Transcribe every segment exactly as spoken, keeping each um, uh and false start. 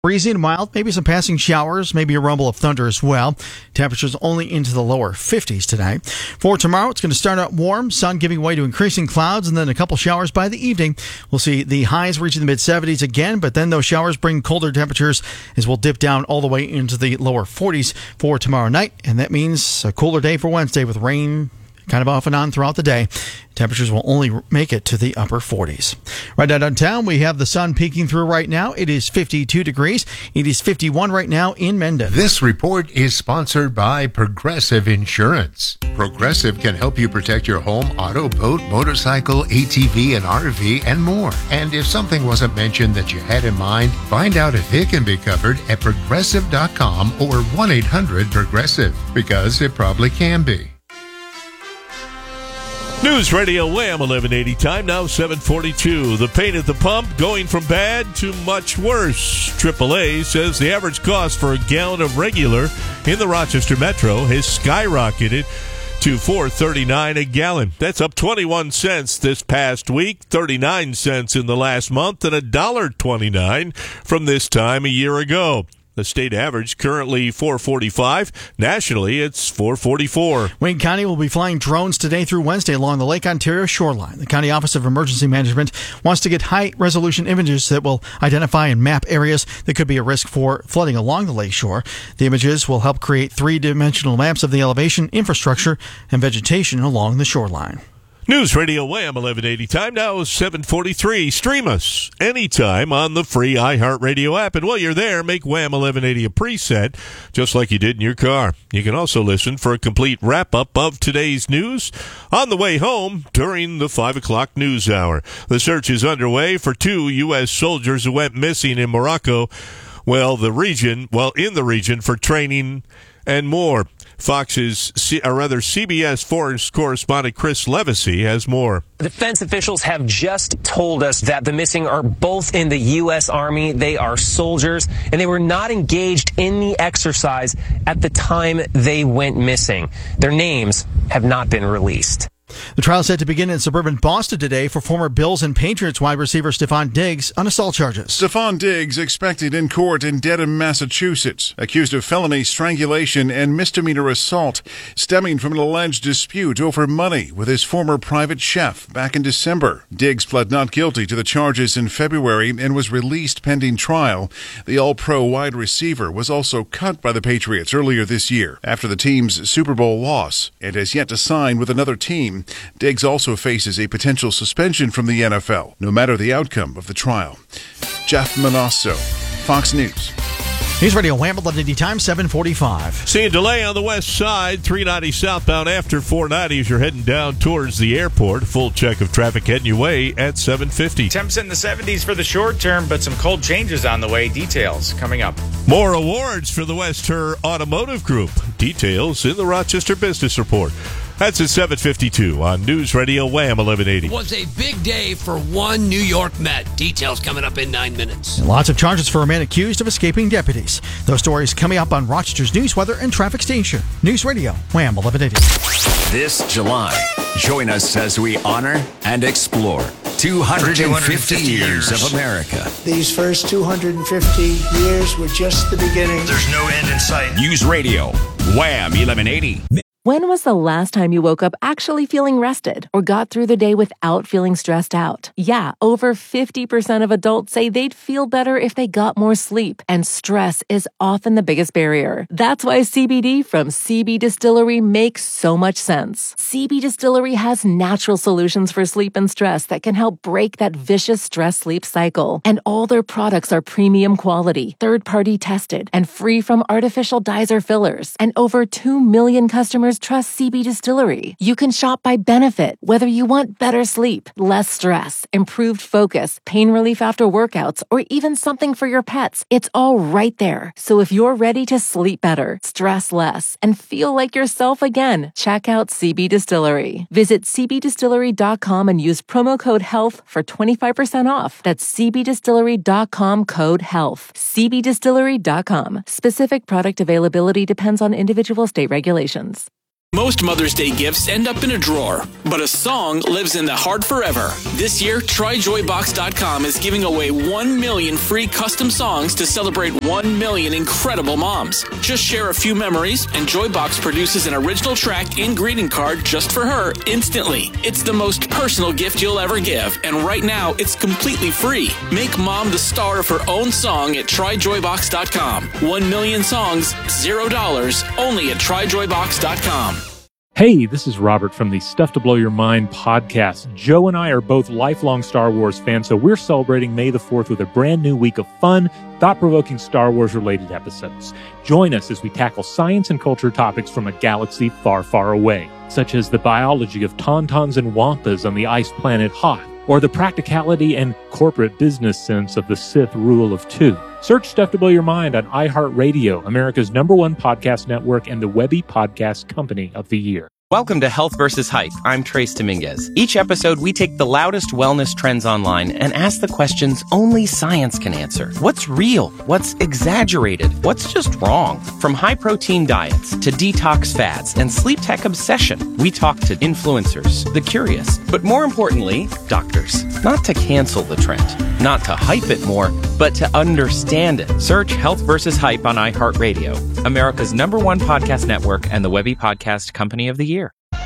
Breezy and mild, maybe some passing showers, maybe a rumble of thunder as well. Temperatures only into the lower fifties tonight. For tomorrow, it's going to start out warm, sun giving way to increasing clouds, and then a couple showers by the evening. We'll see the highs reaching the mid-seventies again, but then those showers bring colder temperatures as we'll dip down all the way into the lower forties for tomorrow night, and that means a cooler day for Wednesday with rain kind of off and on throughout the day. Temperatures will only make it to the upper forties. Right now downtown, we have the sun peeking through right now. It is fifty-two degrees. It is fifty-one right now in Mendon. This report is sponsored by Progressive Insurance. Progressive can help you protect your home, auto, boat, motorcycle, A T V, and R V, and more. And if something wasn't mentioned that you had in mind, find out if it can be covered at progressive dot com or one eight hundred progressive, because it probably can be. News Radio Wham eleven eighty time, now seven forty-two. The pain at the pump going from bad to much worse. triple A says the average cost for a gallon of regular in the Rochester Metro has skyrocketed to four dollars and thirty-nine cents a gallon. That's up twenty-one cents this past week, thirty-nine cents in the last month, and one dollar and twenty-nine cents from this time a year ago. The state average currently four dollars and forty-five cents. Nationally, it's four dollars and forty-four cents. Wayne County will be flying drones today through Wednesday along the Lake Ontario shoreline. The County Office of Emergency Management wants to get high-resolution images that will identify and map areas that could be a risk for flooding along the lake shore. The images will help create three-dimensional maps of the elevation, infrastructure, and vegetation along the shoreline. News Radio Wham eleven eighty time, now seven forty-three. Stream us anytime on the free iHeartRadio app. And while you're there, make Wham eleven eighty a preset, just like you did in your car. You can also listen for a complete wrap-up of today's news on the way home during the five o'clock news hour. The search is underway for two U S soldiers who went missing in Morocco, well, the region, well, in the region for training and more. Fox's, or rather C B S foreign correspondent Chris Levacy has more. Defense officials have just told us that the missing are both in the U S Army. They are soldiers, and they were not engaged in the exercise at the time they went missing. Their names have not been released. The trial is set to begin in suburban Boston today for former Bills and Patriots wide receiver Stephon Diggs on assault charges. Stephon Diggs expected in court in Dedham, Massachusetts, accused of felony strangulation and misdemeanor assault stemming from an alleged dispute over money with his former private chef back in December. Diggs pled not guilty to the charges in February and was released pending trial. The All-Pro wide receiver was also cut by the Patriots earlier this year after the team's Super Bowl loss and has yet to sign with another team. Diggs also faces a potential suspension from the N F L, no matter the outcome of the trial. Jeff Manasso, Fox News. News Radio Wham eleven eighty time, seven forty-five. See a delay on the west side, three ninety southbound after four ninety as you're heading down towards the airport. Full check of traffic heading your way at seven fifty. Temps in the seventies for the short term, but some cold changes on the way. Details coming up. More awards for the Wester Automotive Group. Details in the Rochester Business Report. That's at seven fifty-two on News Radio Wham eleven eighty. It was a big day for one New York Met. Details coming up in nine minutes. And lots of charges for a man accused of escaping deputies. Those stories coming up on Rochester's News, Weather, and Traffic Station. News Radio Wham eleven eighty. This July, join us as we honor and explore two hundred fifty years of America. These first two hundred fifty years were just the beginning. There's no end in sight. News Radio Wham eleven eighty. When was the last time you woke up actually feeling rested or got through the day without feeling stressed out? Yeah, over fifty percent of adults say they'd feel better if they got more sleep, and stress is often the biggest barrier. That's why C B D from C B Distillery makes so much sense. C B Distillery has natural solutions for sleep and stress that can help break that vicious stress-sleep cycle. And all their products are premium quality, third-party tested, and free from artificial dyes or fillers. And over two million customers trust C B Distillery. You can shop by benefit, whether you want better sleep, less stress, improved focus, pain relief after workouts, or even something for your pets. It's all right there. So if you're ready to sleep better, stress less, and feel like yourself again, check out C B Distillery. Visit c b distillery dot com and use promo code HEALTH for twenty-five percent off. That's c b distillery dot com code HEALTH. c b distillery dot com. Specific product availability depends on individual state regulations. Most Mother's Day gifts end up in a drawer, but a song lives in the heart forever. This year, try joy box dot com is giving away one million free custom songs to celebrate one million incredible moms. Just share a few memories, and Joybox produces an original track and greeting card just for her instantly. It's the most personal gift you'll ever give, and right now, it's completely free. Make mom the star of her own song at try joy box dot com. One million songs, zero dollars, only at try joy box dot com. Hey, this is Robert from the Stuff to Blow Your Mind podcast. Joe and I are both lifelong Star Wars fans, so we're celebrating May the fourth with a brand new week of fun, thought-provoking Star Wars-related episodes. Join us as we tackle science and culture topics from a galaxy far, far away, such as the biology of tauntauns and wampas on the ice planet Hoth, or the practicality and corporate business sense of the Sith rule of two. Search Stuff to Blow Your Mind on iHeartRadio, America's number one podcast network and the Webby Podcast Company of the Year. Welcome to Health versus Hype. I'm Trace Dominguez. Each episode, we take the loudest wellness trends online and ask the questions only science can answer. What's real? What's exaggerated? What's just wrong? From high-protein diets to detox fads and sleep tech obsession, we talk to influencers, the curious, but more importantly, doctors. Not to cancel the trend, not to hype it more, but to understand it. Search Health versus Hype on iHeartRadio, America's number one podcast network and the Webby Podcast Company of the Year.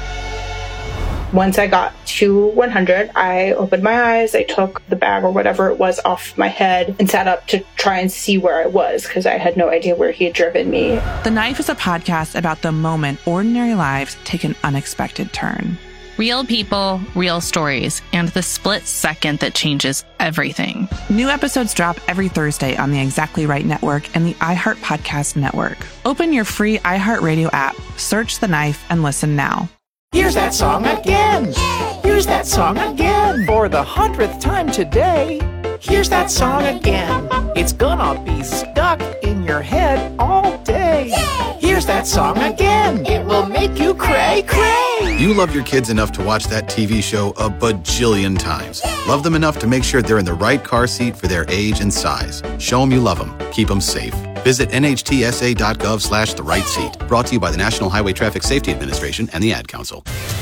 Once I got to one hundred, I opened my eyes, I took the bag or whatever it was off my head and sat up to try and see where I was because I had no idea where he had driven me. The Knife is a podcast about the moment ordinary lives take an unexpected turn. Real people, real stories, and the split second that changes everything. New episodes drop every Thursday on the Exactly Right Network and the iHeart Podcast Network. Open your free iHeartRadio app, search The Knife, and listen now. Here's that song again. Here's that song again. For the hundredth time today. Here's that song again. It's gonna be stuck in your head all day. Here's that song again. It will make you cray cray. You love your kids enough to watch that T V show a bajillion times. Love them enough to make sure they're in the right car seat for their age and size. Show them you love them. Keep them safe. Visit N H T S A dot gov slash the right seat. Brought to you by the National Highway Traffic Safety Administration and the Ad Council.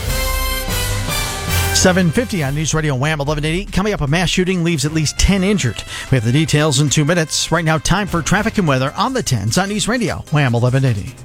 seven fifty on News Radio Wham eleven eighty. Coming up, a mass shooting leaves at least ten injured. We have the details in two minutes. Right now, time for traffic and weather on the tens on News Radio Wham eleven eighty.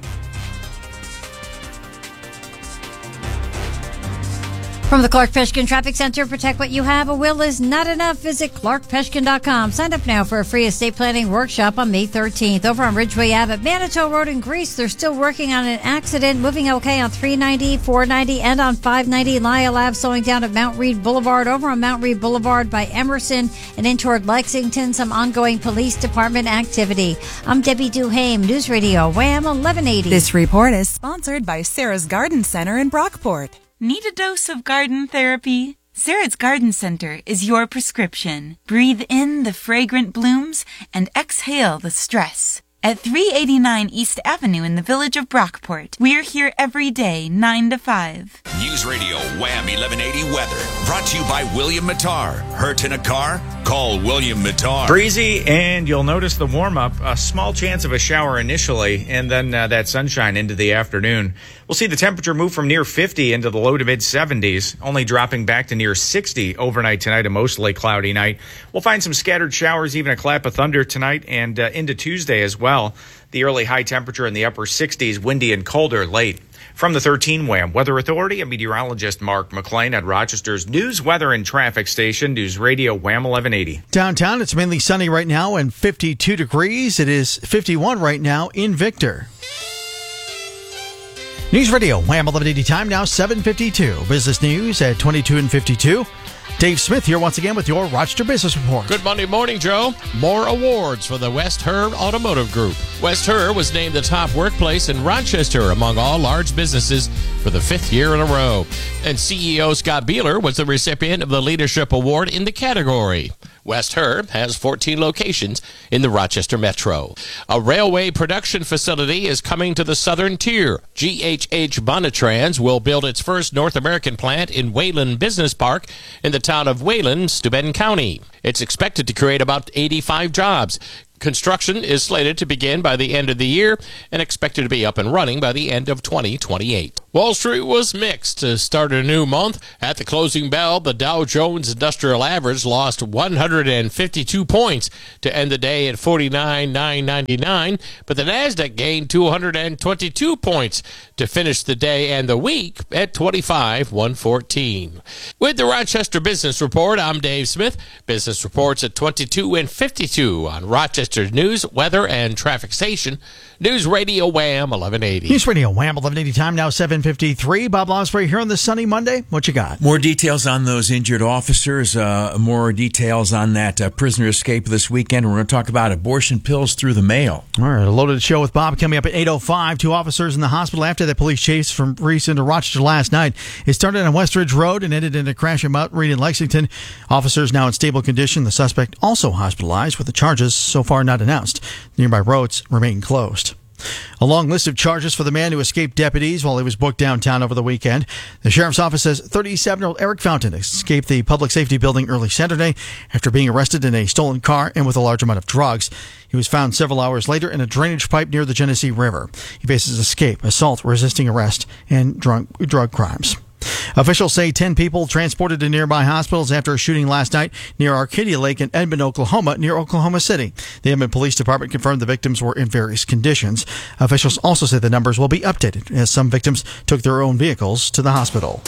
From the Clark Peshkin Traffic Center, protect what you have. A will is not enough. Visit clark peshkin dot com. Sign up now for a free estate planning workshop on May thirteenth. Over on Ridgeway Ave at Manitou Road in Greece, they're still working on an accident. Moving okay on three ninety, four ninety, and on five ninety. Lyle Ave slowing down at Mount Reed Boulevard. Over on Mount Reed Boulevard by Emerson and in toward Lexington, some ongoing police department activity. I'm Debbie Duhame, News Radio Wham eleven eighty. This report is sponsored by Sarah's Garden Center in Brockport. Need a dose of garden therapy? Sarah's Garden Center is your prescription. Breathe in the fragrant blooms and exhale the stress. At three eighty-nine East Avenue in the village of Brockport, we're here every day, nine to five. News Radio Wham eleven eighty weather. Brought to you by William Mattar. Hurt in a car? Call William Mattar. Breezy, and you'll notice the warm-up. A small chance of a shower initially, and then uh, that sunshine into the afternoon. We'll see the temperature move from near fifty into the low to mid-seventies, only dropping back to near sixty overnight tonight, a mostly cloudy night. We'll find some scattered showers, even a clap of thunder tonight, and uh, into Tuesday as well. Well, the early high temperature in the upper sixties, windy and colder late. From the thirteen Wham Weather Authority, I'm meteorologist Mark McLean at Rochester's News, Weather, and Traffic Station, News Radio Wham eleven eighty. Downtown, it's mainly sunny right now and fifty-two degrees. It is fifty-one right now in Victor. News Radio Wham eleven eighty time now seven fifty-two. Business news at twenty-two and fifty-two. Dave Smith here once again with your Rochester Business Report. Good Monday morning, Joe. More awards for the West Herr Automotive Group. West Herr was named the top workplace in Rochester among all large businesses for the fifth year in a row. And C E O Scott Beeler was the recipient of the Leadership Award in the category. West Herr has fourteen locations in the Rochester Metro. A railway production facility is coming to the southern tier. G H H Bonatrans will build its first North American plant in Wayland Business Park in the town of Wayland, Steuben County. It's expected to create about eighty-five jobs. Construction is slated to begin by the end of the year and expected to be up and running by the end of twenty twenty-eight. Wall Street was mixed to start a new month. At the closing bell, the Dow Jones Industrial Average lost one hundred fifty-two points to end the day at forty-nine thousand nine hundred ninety-nine, but the Nasdaq gained two hundred twenty-two points to finish the day and the week at twenty-five thousand one hundred fourteen. With the Rochester Business Report, I'm Dave Smith. Business reports at twenty-two and fifty-two on Rochester's news, weather, and traffic station. News Radio Wham eleven eighty. News Radio Wham eleven eighty time now seven fifty-three. Bob Lonsbury here on this sunny Monday. What you got? More details on those injured officers. Uh, more details on that uh, prisoner escape this weekend. We're going to talk about abortion pills through the mail. All right, a loaded show with Bob coming up at eight oh five. Two officers in the hospital after that police chase from Reese into Rochester last night. It started on West Ridge Road and ended in a crash at Mount Reed in Lexington. Officers now in stable condition. The suspect also hospitalized with the charges so far not announced. Nearby roads remain closed. A long list of charges for the man who escaped deputies while he was booked downtown over the weekend. The sheriff's office says thirty-seven-year-old Eric Fountain escaped the public safety building early Saturday after being arrested in a stolen car and with a large amount of drugs. He was found several hours later in a drainage pipe near the Genesee River. He faces escape, assault, resisting arrest, and drug, drug crimes. Officials say ten people transported to nearby hospitals after a shooting last night near Arcadia Lake in Edmond, Oklahoma, near Oklahoma City. The Edmond Police Department confirmed the victims were in various conditions. Officials also say the numbers will be updated as some victims took their own vehicles to the hospital.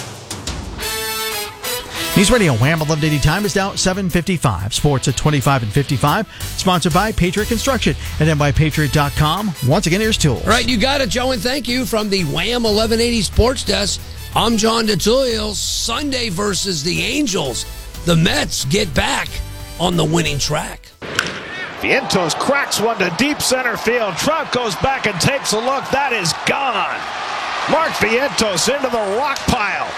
News Radio Wham eleven eighty time is now seven fifty-five. Sports at twenty-five and fifty-five. Sponsored by Patriot Construction at m y patriot dot com. Once again, here's Tools. All right, you got it, Joe, and thank you from the Wham eleven eighty Sports Desk. I'm John DeTullio. Sunday versus the Angels. The Mets get back on the winning track. Vientos cracks one to deep center field. Trout goes back and takes a look. That is gone. Mark Vientos into the rock pile.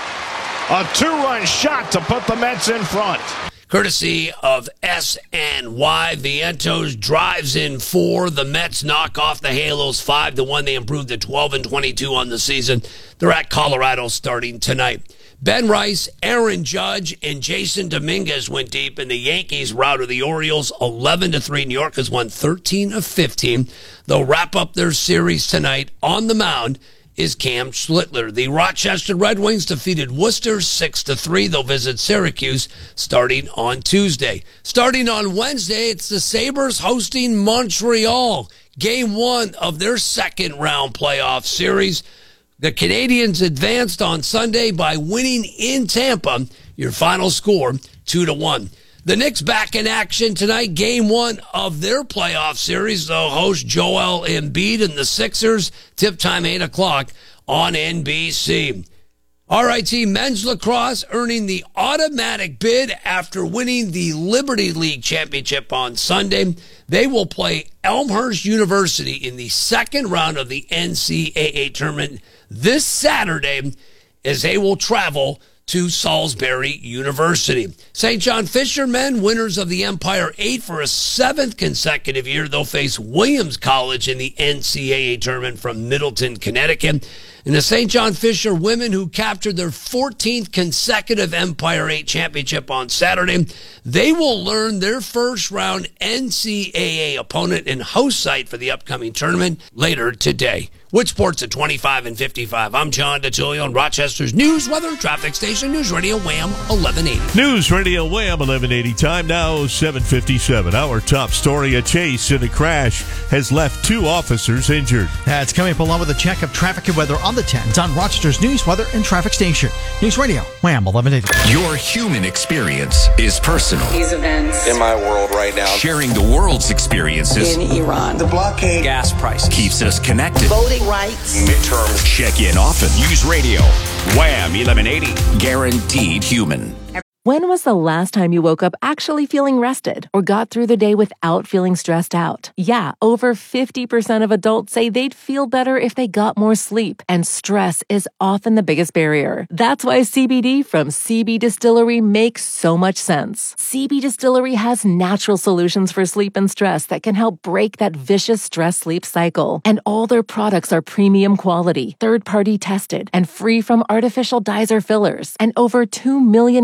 A two-run shot to put the Mets in front. Courtesy of S N Y, Vientos drives in four. The Mets knock off the Halos five to one. They improved to twelve and twenty-two on the season. They're at Colorado starting tonight. Ben Rice, Aaron Judge, and Jason Dominguez went deep, and the Yankees routed the Orioles eleven to three. New York has won thirteen of fifteen. They'll wrap up their series tonight. On the mound is Cam Schlittler. The Rochester Red Wings defeated Worcester six to three. They'll visit Syracuse starting on Tuesday. Starting on Wednesday, it's the Sabres hosting Montreal. Game one of their second round playoff series. The Canadians advanced on Sunday by winning in Tampa. Your final score, two to one. The Knicks back in action tonight. Game one of their playoff series. They'll host Joel Embiid and the Sixers. Tip time eight o'clock on N B C. R I T men's lacrosse earning the automatic bid after winning the Liberty League championship on Sunday. They will play Elmhurst University in the second round of the N C double A tournament this Saturday as they will travel to Salisbury University. Saint John Fisher men, winners of the Empire eight for a seventh consecutive year. They'll face Williams College in the N C double A tournament from Middleton, Connecticut. And the Saint John Fisher women, who captured their fourteenth consecutive Empire eight championship on Saturday, they will learn their first round N C double A opponent and host site for the upcoming tournament later today. With sports at twenty-five and fifty-five, I'm John DeTullio on Rochester's News, Weather, and Traffic Station, News Radio Wham eleven eighty. News Radio Wham eleven eighty, time now seven fifty-seven. Our top story, a chase in a crash has left two officers injured. That's coming up along with a check of traffic and weather on the tens on Rochester's News, Weather, and Traffic Station. News Radio Wham eleven eighty. Your human experience is personal. These events in my world right now. Sharing the world's experiences in Iran. The blockade. Gas prices. Keeps us connected. Voting rights. Midterms. Check in often. News Radio. Wham eleven eighty. Guaranteed human. When was the last time you woke up actually feeling rested or got through the day without feeling stressed out? Yeah, over fifty percent of adults say they'd feel better if they got more sleep, and stress is often the biggest barrier. That's why C B D from C B Distillery makes so much sense. C B Distillery has natural solutions for sleep and stress that can help break that vicious stress-sleep cycle. And all their products are premium quality, third-party tested, and free from artificial dyes or fillers. And over two million customers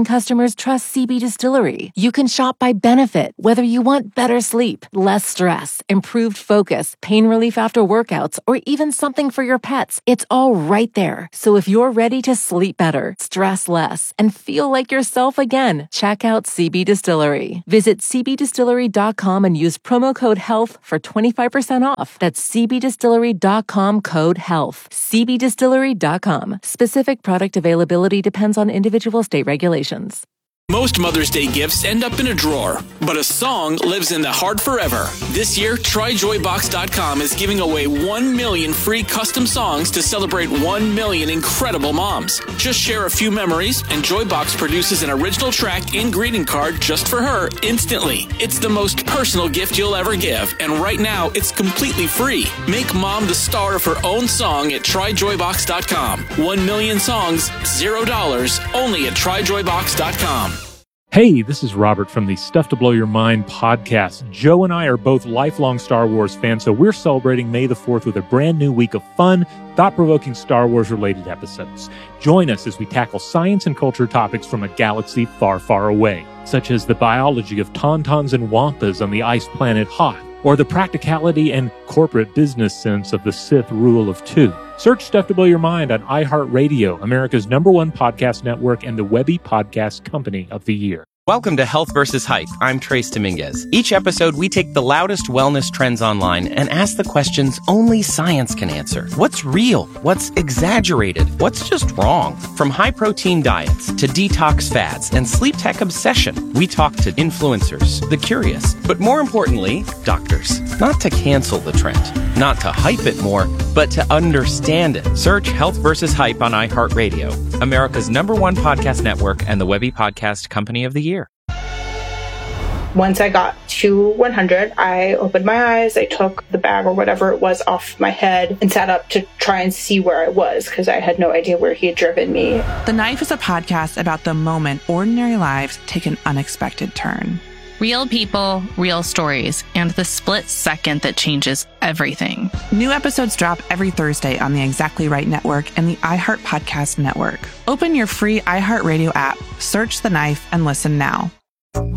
customers trust C B Distillery. You can shop by benefit, whether you want better sleep, less stress, improved focus, pain relief after workouts, or even something for your pets. It's all right there. So if you're ready to sleep better, stress less, and feel like yourself again, check out C B Distillery. Visit c b distillery dot com and use promo code HEALTH for twenty-five percent off. That's c b distillery dot com code HEALTH. c b distillery dot com. Specific product availability depends on individual state regulations. Most Mother's Day gifts end up in a drawer, but a song lives in the heart forever. This year, try joy box dot com is giving away one million free custom songs to celebrate one million incredible moms. Just share a few memories, and Joybox produces an original track and greeting card just for her instantly. It's the most personal gift you'll ever give, and right now, it's completely free. Make mom the star of her own song at try joy box dot com. One million songs, zero dollars, only at try joy box dot com. Hey, this is Robert from the Stuff to Blow Your Mind podcast. Joe and I are both lifelong Star Wars fans, so we're celebrating May the fourth with a brand new week of fun, thought-provoking Star Wars-related episodes. Join us as we tackle science and culture topics from a galaxy far, far away, such as the biology of tauntauns and wampas on the ice planet Hoth, or the practicality and corporate business sense of the Sith rule of two. Search Stuff to Blow Your Mind on iHeartRadio, America's number one podcast network and the Webby Podcast Company of the Year. Welcome to Health versus Hype. I'm Trace Dominguez. Each episode, we take the loudest wellness trends online and ask the questions only science can answer. What's real? What's exaggerated? What's just wrong? From high-protein diets to detox fads and sleep tech obsession, we talk to influencers, the curious, but more importantly, doctors. Not to cancel the trend, not to hype it more, but to understand it. Search Health versus Hype on iHeartRadio, America's number one podcast network and the Webby Podcast Company of the Year. Once I got to one hundred, I opened my eyes, I took the bag or whatever it was off my head and sat up to try and see where I was because I had no idea where he had driven me. The Knife is a podcast about the moment ordinary lives take an unexpected turn. Real people, real stories, and the split second that changes everything. New episodes drop every Thursday on the Exactly Right Network and the iHeart Podcast Network. Open your free iHeartRadio app, search The Knife, and listen now.